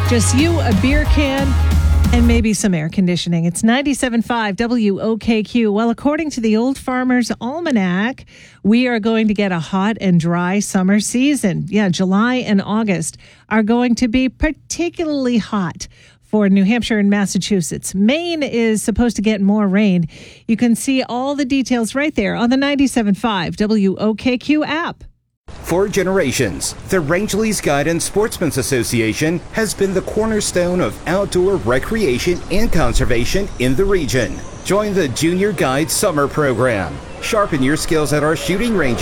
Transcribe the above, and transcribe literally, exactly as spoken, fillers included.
Just you, a beer can, and maybe some air conditioning. It's ninety-seven point five W O K Q. Well, according to the Old Farmer's Almanac, we are going to get a hot and dry summer season. Yeah, July and August are going to be particularly hot for New Hampshire and Massachusetts. Maine is supposed to get more rain. You can see all the details right there on the ninety-seven point five W O K Q app. For generations, the Rangeley's Guide and Sportsman's Association has been the cornerstone of outdoor recreation and conservation in the region. Join the Junior Guide Summer Program. Sharpen your skills at our shooting range